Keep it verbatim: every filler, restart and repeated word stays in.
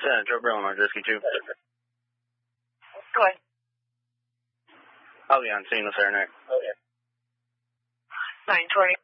ten, Joe Brill, Marziski two. Go ahead. I'll be on scene with Saranac. nine twenty.